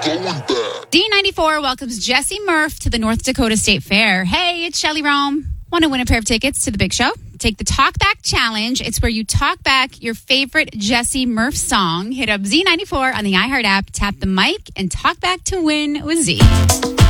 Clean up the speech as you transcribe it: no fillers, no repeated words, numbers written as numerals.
D94 welcomes Jesse Murph to the North Dakota State Fair. Hey, it's Shelly Rome. Want to win a pair of tickets to the big show? Take the Talk Back Challenge. It's where you talk back your favorite Jesse Murph song. Hit up Z94 on the iHeart app, tap the mic, and talk back to win with Z.